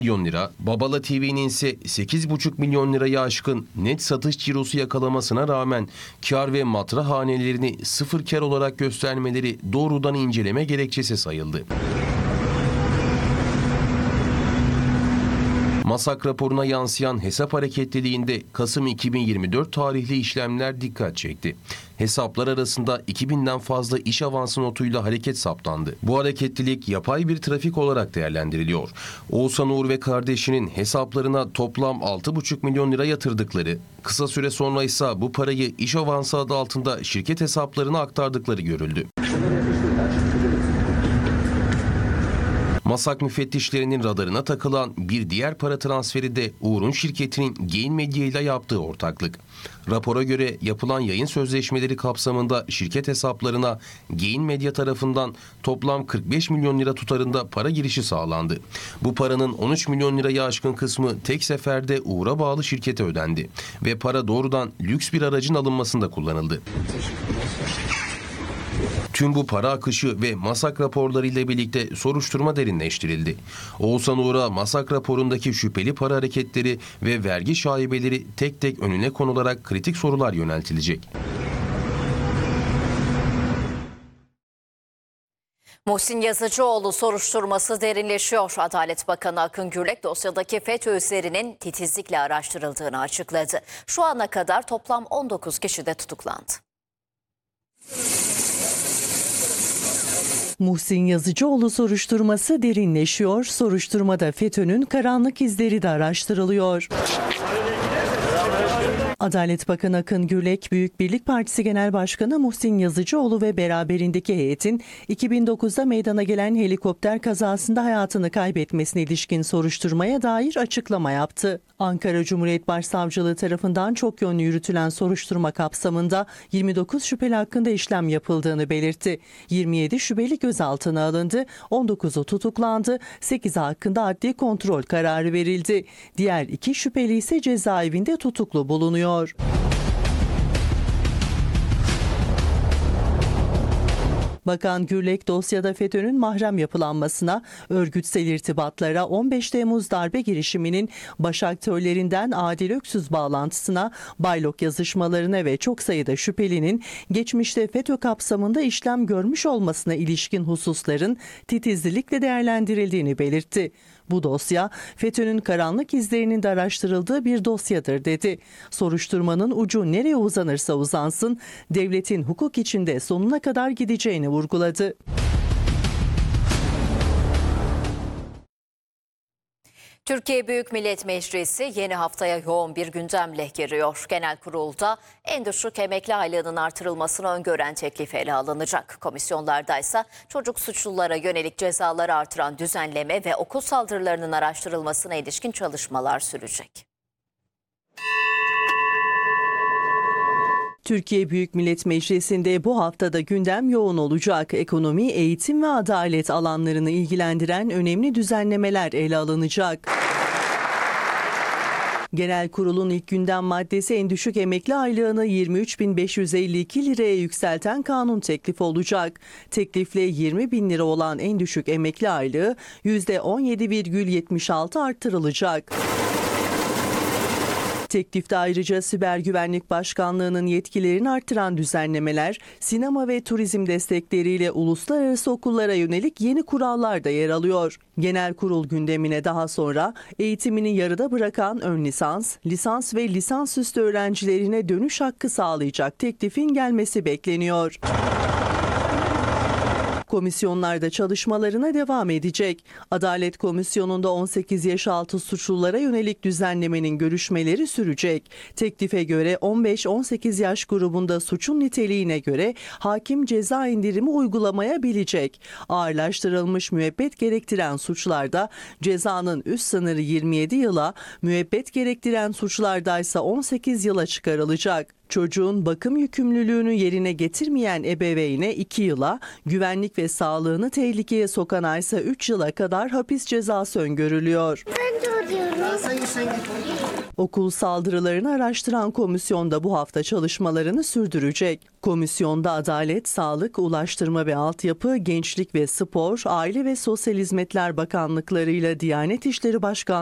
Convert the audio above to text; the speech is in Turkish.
milyon lira, Babala TV'nin ise 8,5 milyon liraya aşkın net satış cirosu yakalamasına rağmen kar ve matrah hanelerini sıfır kar olarak göstermeleri doğrudan inceleme gerekçesi sayıldı. MASAK raporuna yansıyan hesap hareketliliğinde Kasım 2024 tarihli işlemler dikkat çekti. Hesaplar arasında 2000'den fazla iş avansı notuyla hareket saptandı. Bu hareketlilik yapay bir trafik olarak değerlendiriliyor. Oğuzhan Uğur ve kardeşinin hesaplarına toplam 6,5 milyon lira yatırdıkları, kısa süre sonra ise bu parayı iş avansı adı altında şirket hesaplarına aktardıkları görüldü. MASAK müfettişlerinin radarına takılan bir diğer para transferi de Uğur'un şirketinin Gain Media ile yaptığı ortaklık. Rapora göre yapılan yayın sözleşmeleri kapsamında şirket hesaplarına Gain Media tarafından toplam 45 milyon lira tutarında para girişi sağlandı. Bu paranın 13 milyon liraya aşkın kısmı tek seferde Uğur'a bağlı şirkete ödendi ve para doğrudan lüks bir aracın alınmasında kullanıldı. Tüm bu para akışı ve MASAK raporlarıyla birlikte soruşturma derinleştirildi. Oğuzhan Uğur'a MASAK raporundaki şüpheli para hareketleri ve vergi şaibeleri tek tek önüne konularak kritik sorular yöneltilecek. Muhsin Yazıcıoğlu soruşturması derinleşiyor. Adalet Bakanı Akın Gürlek dosyadaki FETÖ üzerinin titizlikle araştırıldığını açıkladı. Şu ana kadar toplam 19 kişi de tutuklandı. Muhsin Yazıcıoğlu soruşturması derinleşiyor. Soruşturmada FETÖ'nün karanlık izleri de araştırılıyor. Adalet Bakanı Akın Gürlek, Büyük Birlik Partisi Genel Başkanı Muhsin Yazıcıoğlu ve beraberindeki heyetin 2009'da meydana gelen helikopter kazasında hayatını kaybetmesine ilişkin soruşturmaya dair açıklama yaptı. Ankara Cumhuriyet Başsavcılığı tarafından çok yönlü yürütülen soruşturma kapsamında 29 şüpheli hakkında işlem yapıldığını belirtti. 27 şüpheli gözaltına alındı, 19'u tutuklandı, 8'i hakkında adli kontrol kararı verildi. Diğer 2 şüpheli ise cezaevinde tutuklu bulunuyor. Bakan Gürlek dosyada FETÖ'nün mahrem yapılanmasına, örgütsel irtibatlara, 15 Temmuz darbe girişiminin baş aktörlerinden Adil Öksüz bağlantısına, Baylok yazışmalarına ve çok sayıda şüphelinin geçmişte FETÖ kapsamında işlem görmüş olmasına ilişkin hususların titizlikle değerlendirildiğini belirtti. Bu dosya FETÖ'nün karanlık izlerinin de araştırıldığı bir dosyadır dedi. Soruşturmanın ucu nereye uzanırsa uzansın, devletin hukuk içinde sonuna kadar gideceğini vurguladı. Türkiye Büyük Millet Meclisi yeni haftaya yoğun bir gündemle giriyor. Genel kurulda en düşük emekli aylığının artırılmasını öngören teklif ele alınacak. Komisyonlarda ise çocuk suçlulara yönelik cezaları artıran düzenleme ve okul saldırılarının araştırılmasına ilişkin çalışmalar sürecek. Türkiye Büyük Millet Meclisi'nde bu haftada gündem yoğun olacak. Ekonomi, eğitim ve adalet alanlarını ilgilendiren önemli düzenlemeler ele alınacak. Genel kurulun ilk gündem maddesi en düşük emekli aylığını 23.552 liraya yükselten kanun teklifi olacak. Teklifle 20.000 lira olan en düşük emekli aylığı %17,76 arttırılacak. Teklifte ayrıca Siber Güvenlik Başkanlığı'nın yetkilerini artıran düzenlemeler, sinema ve turizm destekleriyle uluslararası okullara yönelik yeni kurallar da yer alıyor. Genel kurul gündemine daha sonra eğitimini yarıda bırakan ön lisans, lisans ve lisansüstü öğrencilerine dönüş hakkı sağlayacak teklifin gelmesi bekleniyor. Komisyonlarda çalışmalarına devam edecek. Adalet Komisyonu'nda 18 yaş altı suçlulara yönelik düzenlemenin görüşmeleri sürecek. Teklife göre 15-18 yaş grubunda suçun niteliğine göre hakim ceza indirimi uygulamayabilecek. Ağırlaştırılmış müebbet gerektiren suçlarda cezanın üst sınırı 27 yıla, müebbet gerektiren suçlarda ise 18 yıla çıkarılacak. Çocuğun bakım yükümlülüğünü yerine getirmeyen ebeveyne 2 yıla, güvenlik ve sağlığını tehlikeye sokana ise 3 yıla kadar hapis cezası öngörülüyor. Ben de arıyorum. Okul saldırılarını araştıran komisyon da bu hafta çalışmalarını sürdürecek. Komisyonda Adalet, Sağlık, Ulaştırma ve Altyapı, Gençlik ve Spor, Aile ve Sosyal Hizmetler Bakanlıkları ile Diyanet İşleri Başkanlığı